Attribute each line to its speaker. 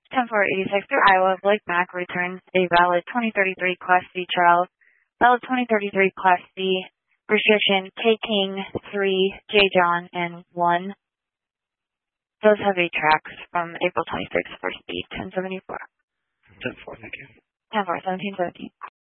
Speaker 1: 10-4-86 through Iowa, Blake Mack returns a valid 2033 Class C trial, valid 2033 Class C restriction K King 3, J John, and 1. Those heavy tracks from April 26th for speed 1074.
Speaker 2: 10-4, thank you.
Speaker 1: 10-4, 1717.